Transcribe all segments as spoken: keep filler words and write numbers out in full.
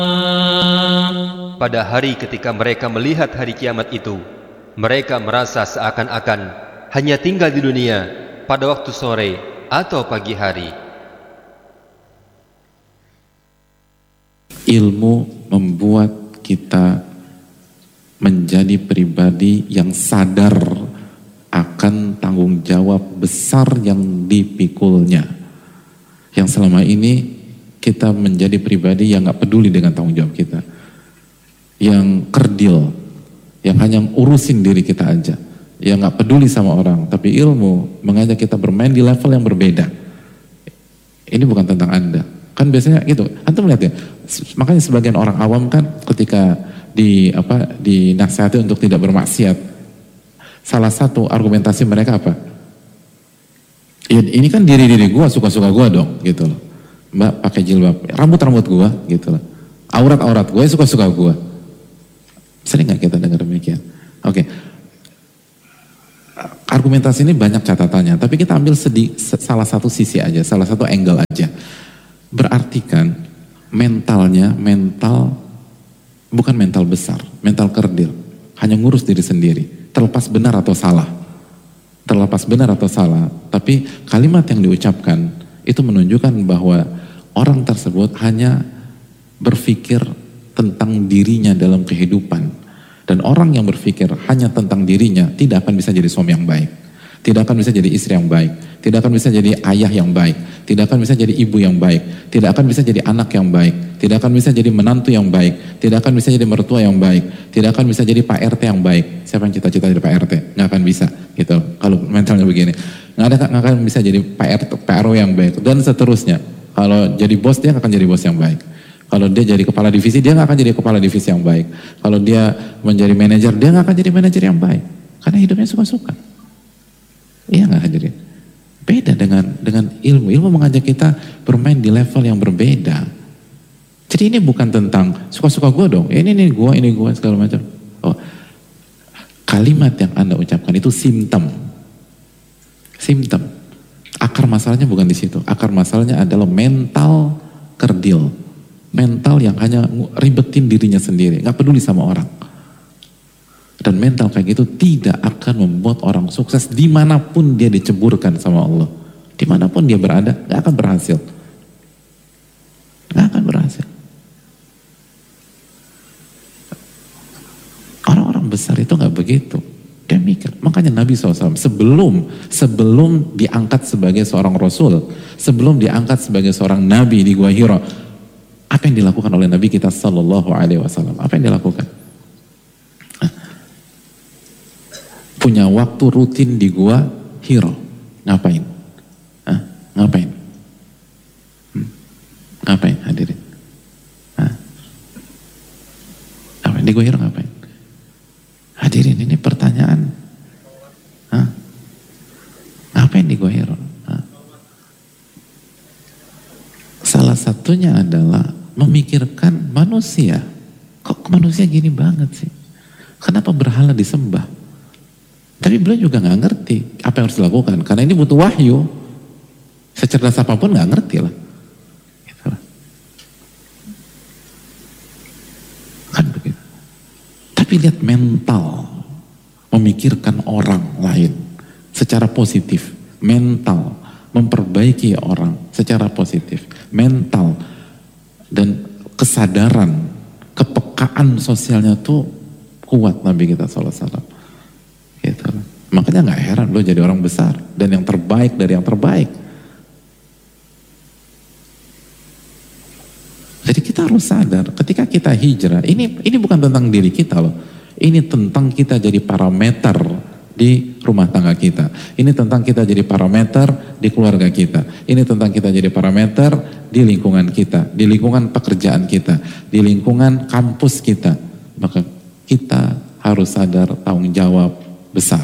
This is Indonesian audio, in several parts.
Pada hari ketika mereka melihat hari kiamat itu, mereka merasa seakan-akan hanya tinggal di dunia pada waktu sore atau pagi hari. Ilmu membuat kita menjadi pribadi yang sadar akan tanggung jawab besar yang dipikulnya. Yang selama ini kita menjadi pribadi yang gak peduli dengan tanggung jawab kita, yang kerdil, yang hanya urusin diri kita aja, yang gak peduli sama orang. Tapi ilmu mengajak kita bermain di level yang berbeda. Ini bukan tentang Anda. Kan biasanya gitu, antum melihat ya, makanya sebagian orang awam kan ketika di apa dinasihati untuk tidak bermaksiat, salah satu argumentasi mereka apa? Ya, ini kan diri-diri gua, suka-suka gua dong, gitu loh. Mbak pakai jilbab, rambut-rambut gua, gitu loh. Aurat-aurat gua, ya suka-suka gua. Sering nggak kita dengar demikian? Oke. Okay. Argumentasi ini banyak catatannya, tapi kita ambil sedi, salah satu sisi aja, salah satu angle aja. Berarti kan mentalnya, mental bukan mental besar, mental kerdil, hanya ngurus diri sendiri, terlepas benar atau salah, terlepas benar atau salah, tapi kalimat yang diucapkan itu menunjukkan bahwa orang tersebut hanya berpikir tentang dirinya dalam kehidupan, dan orang yang berpikir hanya tentang dirinya tidak akan bisa jadi suami yang baik, tidak akan bisa jadi istri yang baik, tidak akan bisa jadi ayah yang baik, tidak akan bisa jadi ibu yang baik, tidak akan bisa jadi anak yang baik, tidak akan bisa jadi menantu yang baik, tidak akan bisa jadi mertua yang baik, tidak akan bisa jadi Pak R T yang baik. Siapa yang cita-cita jadi Pak R T? Nggak akan bisa, gitu. Kalau mentalnya begini, nggak ada, nggak akan bisa jadi Pak R T, P R O yang baik, dan seterusnya. Kalau jadi bos dia nggak akan jadi bos yang baik. Kalau dia jadi kepala divisi dia nggak akan jadi kepala divisi yang baik. Kalau dia menjadi manajer dia nggak akan jadi manajer yang baik, karena hidupnya suka-suka. Iya nggak hadirin? Beda dengan dengan ilmu. Ilmu mengajak kita bermain di level yang berbeda. Jadi ini bukan tentang suka-suka gue dong. Ini ini gue, ini gue segala macam. Oh, kalimat yang Anda ucapkan itu simptom. Simptom. Akar masalahnya bukan di situ. Akar masalahnya adalah mental kerdil, mental yang hanya ribetin dirinya sendiri, nggak peduli sama orang. Dan mental kayak gitu tidak akan membuat orang sukses dimanapun dia diceburkan sama Allah. Dimanapun dia berada, gak akan berhasil. Gak akan berhasil. Orang-orang besar itu gak begitu. Dia mikir. Makanya Nabi shallallahu alaihi wasallam sebelum, sebelum diangkat sebagai seorang Rasul, sebelum diangkat sebagai seorang Nabi di Gua Hira, apa yang dilakukan oleh Nabi kita sallallahu alaihi wasallam? Apa yang dilakukan? Punya waktu rutin di Gua Hira. Ngapain? Hah? Ngapain? Hmm? Ngapain hadirin? Hah? Ngapain? Di Gua Hira ngapain? Hadirin, ini pertanyaan. Hah? Ngapain di Gua Hira? Hah? Salah satunya adalah memikirkan manusia. Kok manusia gini banget sih? Kenapa berhala disembah? Tapi beliau juga nggak ngerti apa yang harus dilakukan, karena ini butuh wahyu. Secerdas apapun nggak ngerti lah. Gitu lah. Kan begitu. Tapi lihat mental, memikirkan orang lain secara positif, mental, memperbaiki orang secara positif, mental, dan kesadaran, kepekaan sosialnya tuh kuat Nabi kita shallallahu alaihi wasallam. Gitu. Makanya nggak heran lo jadi orang besar dan yang terbaik dari yang terbaik. Jadi kita harus sadar ketika kita hijrah, ini ini bukan tentang diri kita loh. Ini tentang kita jadi parameter di rumah tangga kita. Ini tentang kita jadi parameter di keluarga kita. Ini tentang kita jadi parameter di lingkungan kita, di lingkungan pekerjaan kita, di lingkungan kampus kita. Maka kita harus sadar tanggung jawab besar.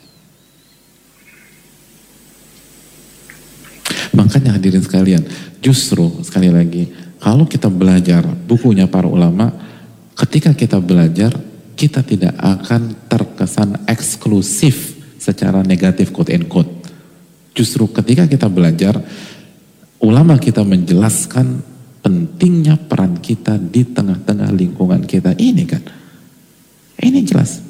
Makanya hadirin sekalian, justru sekali lagi, kalau kita belajar bukunya para ulama, ketika kita belajar, kita tidak akan terkesan eksklusif secara negatif quote and quote. Justru ketika kita belajar, ulama kita menjelaskan pentingnya peran kita di tengah-tengah lingkungan kita ini kan. Ini jelas.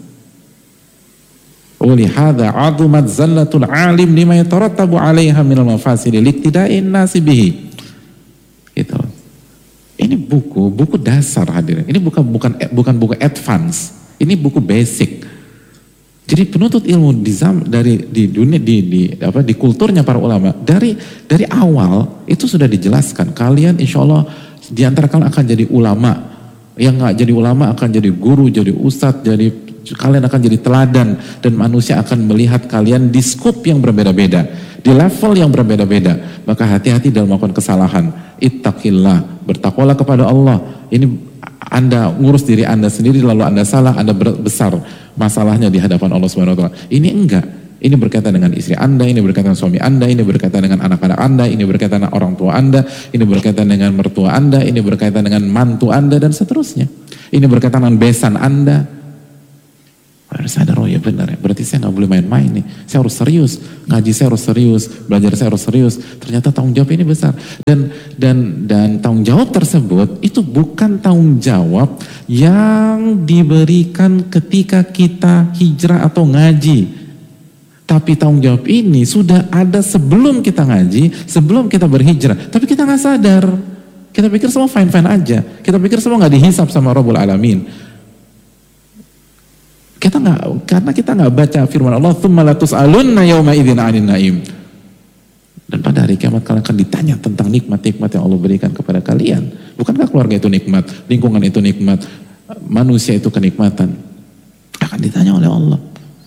Walihada 'azumat zallatul 'alim lima yatarattabu 'alaiha minal mafasidi liqtida'in nasi bihi. Gitu. Ini buku, buku dasar hadirin. Ini bukan bukan bukan buku advance. Ini buku basic. Jadi penuntut ilmu di zam, dari di dunia di, di apa di kulturnya para ulama dari dari awal itu sudah dijelaskan. Kalian insya Allah di antara kalian akan jadi ulama. Yang nggak jadi ulama akan jadi guru, jadi ustadz, jadi kalian akan jadi teladan dan manusia akan melihat kalian di skop yang berbeda-beda, di level yang berbeda-beda. Maka hati-hati dalam melakukan kesalahan. Ittaqillah, bertakwalah kepada Allah. Ini Anda ngurus diri Anda sendiri lalu Anda salah, Anda besar masalahnya di hadapan Allah Subhanahu wa taala. Ini enggak. Ini berkaitan dengan istri Anda, ini berkaitan dengan suami Anda, ini berkaitan dengan anak-anak Anda, ini berkaitan dengan orang tua Anda, ini berkaitan dengan mertua Anda, ini berkaitan dengan mantu Anda dan seterusnya. Ini berkaitan dengan besan Anda. Harus sadar, oh ya benar ya, berarti saya nggak boleh main-main nih. Saya harus serius, ngaji saya harus serius, belajar saya harus serius. Ternyata tanggung jawab ini besar. Dan dan dan tanggung jawab tersebut itu bukan tanggung jawab yang diberikan ketika kita hijrah atau ngaji. Tapi tanggung jawab ini sudah ada sebelum kita ngaji, sebelum kita berhijrah. Tapi kita nggak sadar. Kita pikir semua fine-fine aja. Kita pikir semua nggak dihisap sama Rabbul Alamin. Kita nggak, karena kita nggak baca firman Allah, "Tsumma latus'alunna yauma idzin 'anil na'im." Dan pada hari kiamat kalian akan ditanya tentang nikmat-nikmat yang Allah berikan kepada kalian. Bukankah keluarga itu nikmat, lingkungan itu nikmat, manusia itu kenikmatan? Akan ditanya oleh Allah.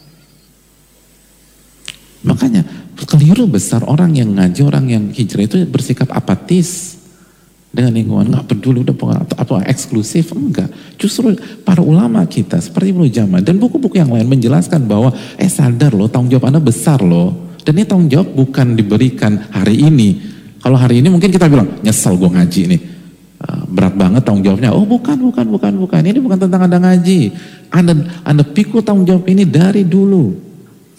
Makanya keliru besar orang yang ngaji, orang yang hijrah itu bersikap apatis dengan lingkungan, nggak peduli udah atau, atau eksklusif, enggak. Justru para ulama kita seperti Ibnu Jamah dan buku-buku yang lain menjelaskan bahwa eh sadar loh, tanggung jawab Anda besar loh, dan ini tanggung jawab bukan diberikan hari ini. Kalau hari ini mungkin kita bilang nyesel gue ngaji nih, berat banget tanggung jawabnya. Oh bukan, bukan, bukan, bukan. Ini bukan tentang Anda ngaji. Anda, Anda pikul tanggung jawab ini dari dulu.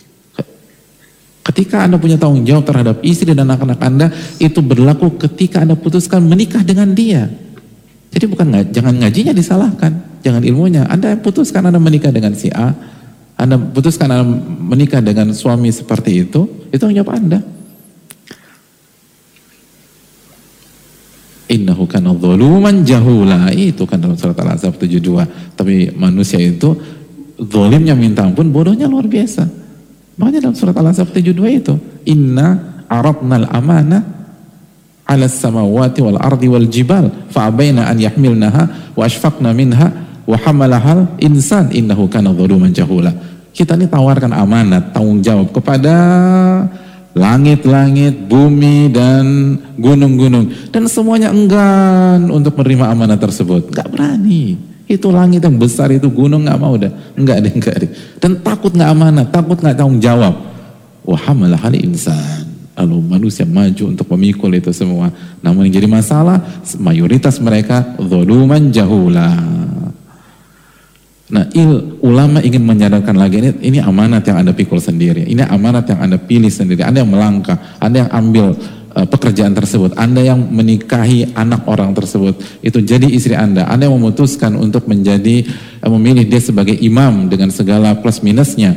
Ketika Anda punya tanggung jawab terhadap istri dan anak-anak Anda, itu berlaku ketika Anda putuskan menikah dengan dia. Jadi bukan, jangan ngajinya disalahkan, jangan ilmunya. Anda putuskan Anda menikah dengan si A, Anda putuskan Anda menikah dengan suami seperti itu, itu tanggung jawab Anda. Innahu kana zaluman jahula, itu kan dalam surat Al-Ahzab tujuh puluh dua. Tapi manusia itu zalimnya minta ampun, bodohnya luar biasa. Makanya dalam surat Al-Ahzab tujuh puluh dua itu, inna aradnal amanah ala samawati wal ardi wal jibal fa'abaina an yahmilnaha wa ashfaqna minha wa hamalahal insan innahu kana zaluman jahula. Kita ini tawarkan amanat, tanggung jawab kepada langit-langit, bumi dan gunung-gunung, dan semuanya enggan untuk menerima amanat tersebut. Gak berani. Itu langit yang besar, itu gunung nggak mau dah, enggak deh, enggak deh. Dan takut nggak amanah, takut nggak tanggung jawab. Wa hamalahal insan. Lalu manusia maju untuk memikul itu semua. Namun yang jadi masalah, mayoritas mereka zaluman jahula. Nah, il, ulama ingin menyadarkan lagi, ini, ini amanat yang Anda pikul sendiri, ini amanat yang Anda pilih sendiri, Anda yang melangkah, Anda yang ambil uh, pekerjaan tersebut, Anda yang menikahi anak orang tersebut, itu jadi istri Anda, Anda yang memutuskan untuk menjadi, uh, memilih dia sebagai imam dengan segala plus minusnya.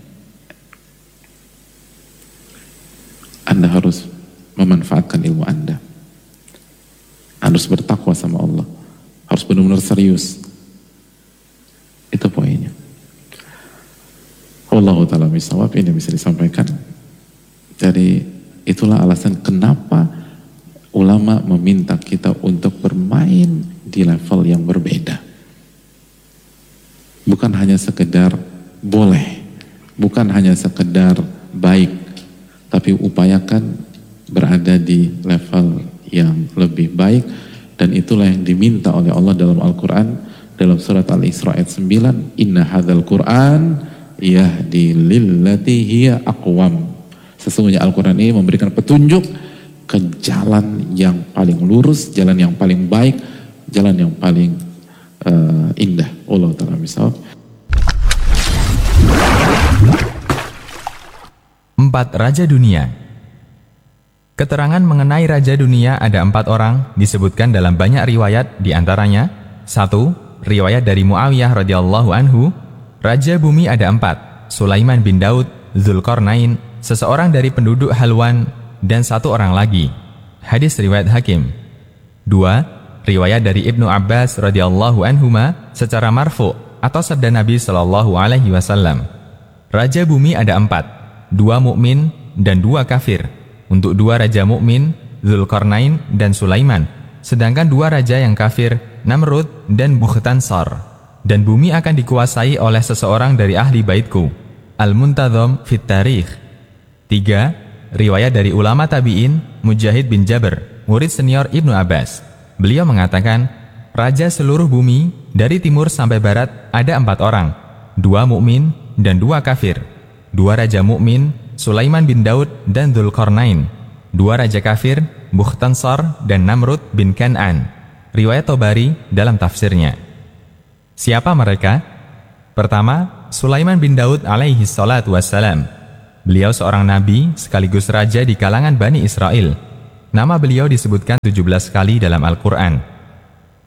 Anda harus memanfaatkan ilmu Anda, harus bertakwa sama Allah, harus benar-benar serius. Itu poinnya. Wallahu ta'ala bisawab, ini bisa disampaikan. Jadi itulah alasan kenapa ulama meminta kita untuk bermain di level yang berbeda. Bukan hanya sekedar boleh, bukan hanya sekedar baik, tapi upayakan berada di level yang lebih baik, dan itulah yang diminta oleh Allah dalam Al-Quran. Dalam surat Al-Isra ayat sembilan, inna hadzal Qur'an yahdi lillati hiya aqwam. Sesungguhnya Al-Quran ini memberikan petunjuk ke jalan yang paling lurus, jalan yang paling baik, jalan yang paling uh, indah. Allah ta'ala misal. Empat Raja Dunia. Keterangan mengenai Raja Dunia ada empat orang disebutkan dalam banyak riwayat, diantaranya satu. Riwayat dari Muawiyah radhiyallahu anhu, Raja Bumi ada empat, Sulaiman bin Daud, Dzulqarnain, seseorang dari penduduk Halwan, dan satu orang lagi. Hadis riwayat Hakim. Dua. Riwayat dari Ibnu Abbas radhiyallahu anhuma secara marfu atau sabda Nabi sallallahu alaihi wasallam. Raja Bumi ada empat, dua mukmin dan dua kafir. Untuk dua raja mukmin, Dzulqarnain dan Sulaiman, sedangkan dua raja yang kafir, Namrud dan Bukhtansar. Dan bumi akan dikuasai oleh seseorang dari ahli baitku. Al-Muntadham fit Tarikh. Tiga. Riwayat dari ulama tabi'in, Mujahid bin Jabr, murid senior Ibnu Abbas. Beliau mengatakan, raja seluruh bumi dari timur sampai barat ada empat orang, dua mukmin dan dua kafir. Dua raja mukmin, Sulaiman bin Daud dan Dzulqarnain. Dua raja kafir, Bukhtansar dan Namrud bin Kan'an. Riwayat Tobari dalam tafsirnya. Siapa mereka? Pertama, Sulaiman bin Daud alaihi salatu wassalam. Beliau seorang nabi sekaligus raja di kalangan Bani Israel. Nama beliau disebutkan tujuh belas kali dalam Al-Quran.